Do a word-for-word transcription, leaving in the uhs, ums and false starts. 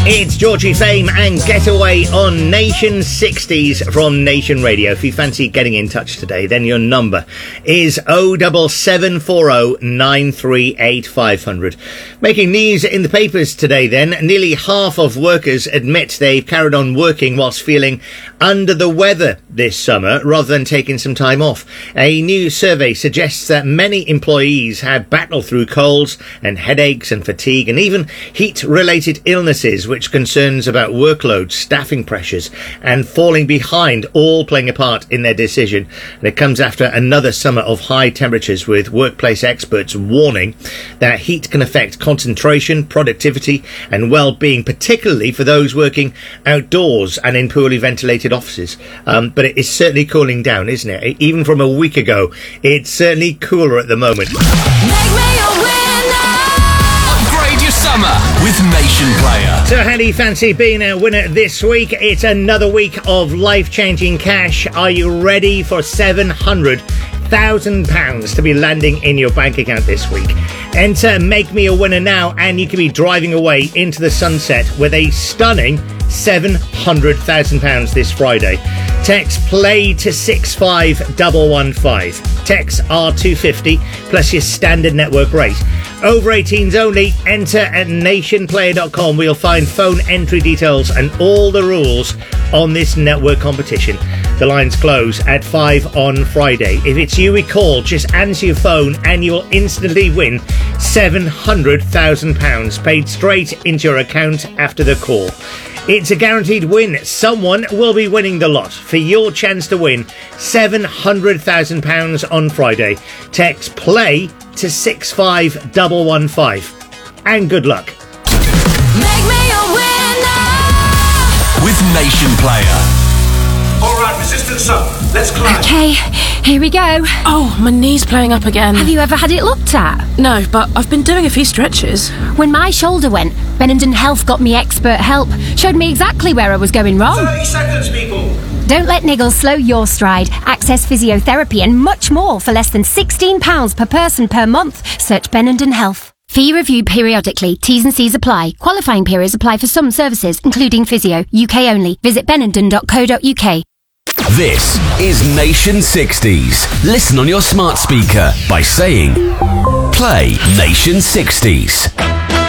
It's Georgie Fame and Getaway on Nation sixties from Nation Radio. If you fancy getting in touch today, then your number is oh seven seven four oh nine three eight five hundred. Making news in the papers today then, nearly half of workers admit they've carried on working whilst feeling under the weather this summer rather than taking some time off. A new survey suggests that many employees have battled through colds and headaches and fatigue and even heat-related illnesses, which concerns about workload, staffing pressures and falling behind all playing a part in their decision. And it comes after another summer of high temperatures, with workplace experts warning that heat can affect concentration, productivity and well-being, particularly for those working outdoors and in poorly ventilated offices. Um, but it is certainly cooling down, isn't it? Even from a week ago, it's certainly cooler at the moment. Make me a winner. Upgrade your summer with Nation Player. So how do you fancy being a winner this week? It's another week of life-changing cash. Are you ready for seven hundred thousand pounds to be landing in your bank account this week? Enter Make Me a Winner now and you can be driving away into the sunset with a stunning seven hundred thousand pounds this Friday. Text play to six five one one five. Text R two fifty plus your standard network rate. Over eighteens only. Enter at nation player dot com where you'll find phone entry details and all the rules on this network competition. The lines close at five on Friday. If it's you we call, just answer your phone and you'll instantly win seven hundred thousand pounds paid straight into your account after the call. It's a guaranteed win. Someone will be winning the lot. For your chance to win seven hundred thousand pounds on Friday, text play to six five one one five. And good luck. Make me a winner. With Nation Player. All right, resistance up. Let's climb. Okay, here we go. Oh, my knee's playing up again. Have you ever had it looked at? No, but I've been doing a few stretches. When my shoulder went, Benenden Health got me expert help. Showed me exactly where I was going wrong. thirty seconds, people. Don't let niggles slow your stride. Access physiotherapy and much more for less than sixteen pounds per person per month. Search Benenden Health. Fee reviewed periodically. T's and C's apply. Qualifying periods apply for some services, including physio. U K only. Visit benenden dot co dot U K. This is Nation sixties. Listen on your smart speaker by saying, play Nation sixties.